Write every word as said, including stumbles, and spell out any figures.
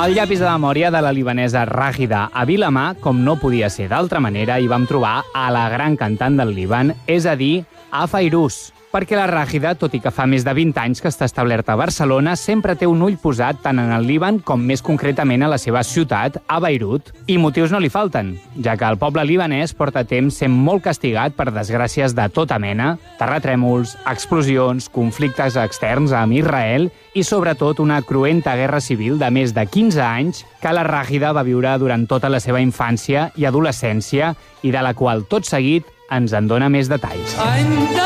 El llapis de memòria de la libanesa Ràgida a Vilamar, com no podia ser d'altra manera, hi vam trobar a la gran cantant del Líban, és a dir, a Fairuz. Perquè la Ràgida, tot i que fa més de vint anys que està establerta a Barcelona, sempre té un ull posat tant en el Líban com més concretament a la seva ciutat, a Beirut. I motius no li falten, ja que el poble libanès porta temps sent molt castigat per desgràcies de tota mena, terratrèmols, explosions, conflictes externs amb Israel i, sobretot, una cruenta guerra civil de més de quinze anys que la Ràgida va viure durant tota la seva infància i adolescència i de la qual, tot seguit, ens en dona més detalls.